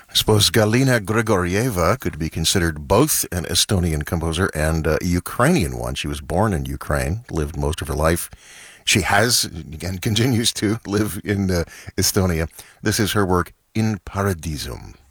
I suppose Galina Grigorieva could be considered both an Estonian composer and a Ukrainian one. She was born in Ukraine, lived most of her life. She has and continues to live in Estonia. This is her work In Paradisum.